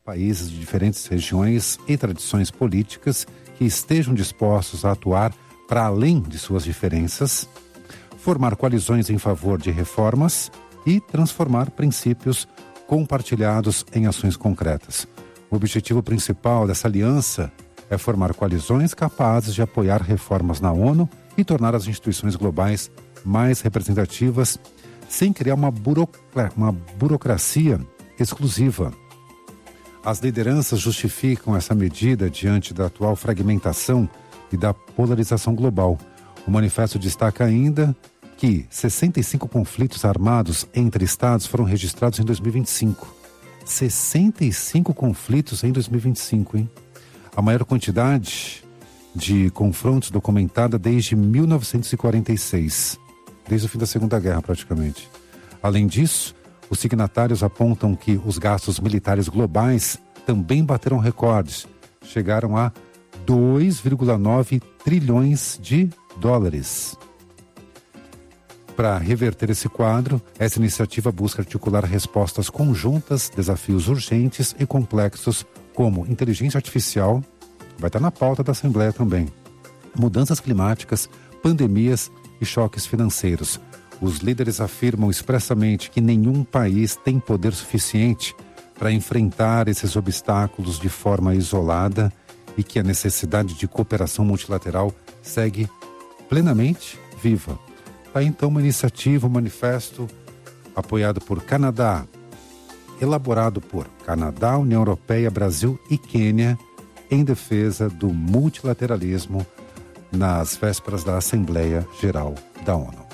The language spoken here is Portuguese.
países de diferentes regiões e tradições políticas que estejam dispostos a atuar para além de suas diferenças, formar coalizões em favor de reformas e transformar princípios compartilhados em ações concretas. O objetivo principal dessa aliança é formar coalizões capazes de apoiar reformas na ONU e tornar as instituições globais mais representativas, sem criar uma burocracia exclusiva. As lideranças justificam essa medida diante da atual fragmentação e da polarização global. O manifesto destaca ainda que 65 conflitos armados entre estados foram registrados em 2025. 65 conflitos em 2025, hein? A maior quantidade de confrontos documentada desde 1946, desde o fim da Segunda Guerra praticamente. Além disso, os signatários apontam que os gastos militares globais também bateram recordes, chegaram a 2,9 trilhões de dólares. Para reverter esse quadro, essa iniciativa busca articular respostas conjuntas, desafios urgentes e complexos, como inteligência artificial, vai estar na pauta da Assembleia também, mudanças climáticas, pandemias e choques financeiros. Os líderes afirmam expressamente que nenhum país tem poder suficiente para enfrentar esses obstáculos de forma isolada e que a necessidade de cooperação multilateral segue plenamente viva. Aí então uma iniciativa, um manifesto apoiado por Canadá, elaborado por Canadá, União Europeia, Brasil e Quênia, em defesa do multilateralismo nas vésperas da Assembleia Geral da ONU.